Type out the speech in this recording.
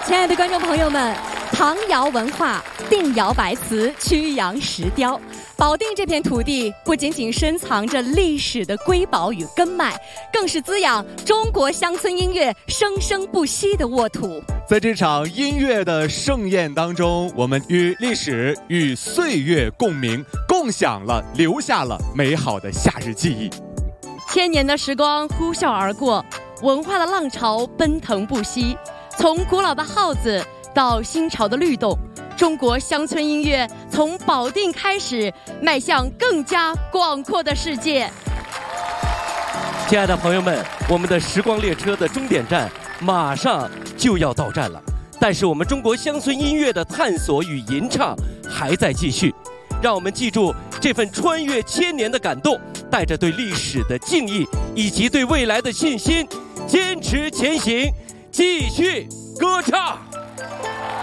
亲爱的观众朋友们，唐尧文化，定窑白瓷，曲阳石雕。保定这片土地不仅仅深藏着历史的瑰宝与根脉，更是滋养中国乡村音乐生生不息的沃土。 在这场音乐的盛宴当中，我们与历史与岁月共鸣，共享了，留下了美好的夏日记忆。 千年的时光呼啸而过，文化的浪潮奔腾不息。从古老的号子到新潮的律动，中国乡村音乐从保定开始，迈向更加广阔的世界。 亲爱的朋友们，我们的时光列车的终点站马上就要到站了，但是我们中国乡村音乐的探索与吟唱还在继续。让我们记住这份穿越千年的感动，带着对历史的敬意以及对未来的信心，坚持前行，继续歌唱。